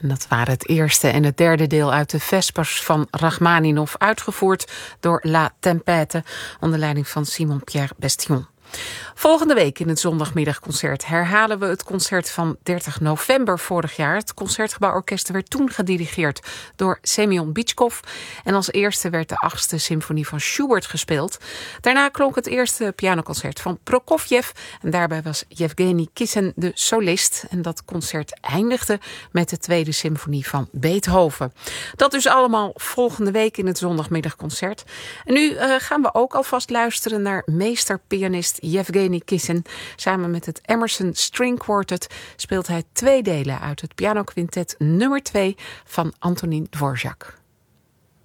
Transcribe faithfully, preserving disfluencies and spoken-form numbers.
En dat waren het eerste en het derde deel uit de Vespers van Rachmaninov, uitgevoerd door La Tempête onder leiding van Simon-Pierre Bestion. Volgende week in het zondagmiddagconcert herhalen we het concert van dertig november vorig jaar. Het Concertgebouworkest werd toen gedirigeerd door Semyon Bitchkov. En als eerste werd de achtste symfonie van Schubert gespeeld. Daarna klonk het eerste pianoconcert van Prokofjev. En daarbij was Yevgeny Kissin de solist. En dat concert eindigde met de tweede symfonie van Beethoven. Dat dus allemaal volgende week in het zondagmiddagconcert. En nu uh, gaan we ook alvast luisteren naar meesterpianist Yevgeny Kissin. Samen met het Emerson String Quartet speelt hij twee delen uit het pianoquintet nummer twee van Antonín Dvořák.